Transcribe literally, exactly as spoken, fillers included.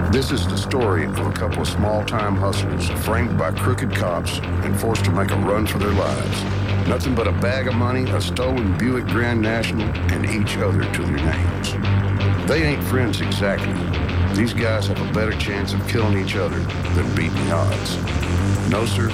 This is the story of a couple of small-time hustlers framed by crooked cops and forced to make a run for their lives. Nothing but a bag of money, a stolen Buick Grand National, and each other to their names. They ain't friends exactly. These guys have a better chance of killing each other than beating the odds. No, sir,